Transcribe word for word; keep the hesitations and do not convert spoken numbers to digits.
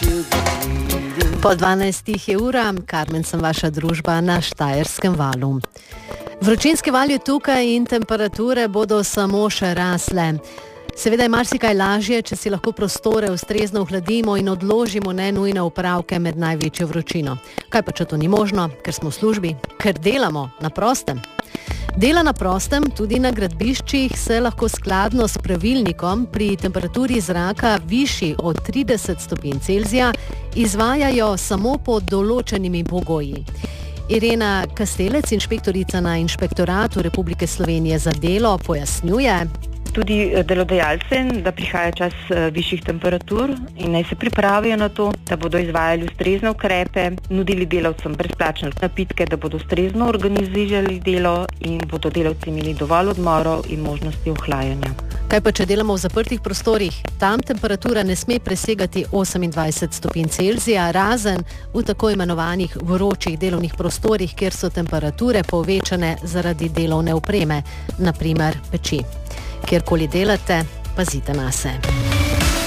Po dvanajstih je ura, Karmen sem vaša družba na Štajerskem valu. Vročinski val je tukaj in temperature bodo samo še rasle. Seveda je marsikaj lažje, če si lahko prostore ustrezno ohladimo in odložimo nenujne opravke med največjo vročino. Kaj pa, če to ni možno, ker smo v službi, ker delamo na prostem? Dela na prostem, tudi na gradbiščih, se lahko skladno s pravilnikom pri temperaturi zraka višji od trideset stopinj Celzija izvajajo samo pod določenimi pogoji. Irena Kastelec, inšpektorica na Inšpektoratu Republike Slovenije za delo, pojasnjuje. Tudi delodajalcem, da prihaja čas višjih temperatur in naj se pripravijo na to, da bodo izvajali ustrezne ukrepe, nudili delavcem brezplačne napitke, da bodo ustrezno organizirali delo in bodo delavci imeli dovolj odmorov in možnosti ohlajanja. Kaj pa, če delamo v zaprtih prostorih? Tam temperatura ne sme presegati osemindvajset stopinj Celzija, razen v tako imenovanih vročih delovnih prostorih, kjer so temperature povečane zaradi delovne opreme, na primer peči. Kjerkoli delate, pazite nase.